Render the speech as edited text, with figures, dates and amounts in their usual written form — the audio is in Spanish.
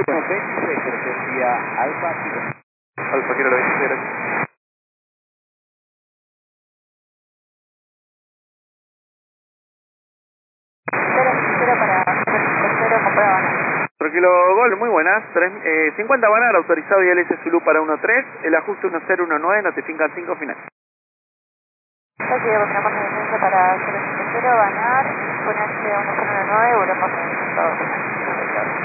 26, cortesía Alfa Kilo. Alfa Kilo 26, gracias. Tranquilo Gol, muy buenas. 50 Banar, autorizado ILS Zulu para 13, el ajuste 1019, notifican 5 final. Ok, tenemos licencia para 050 Banar, ponerse 1019, volvemos a todo.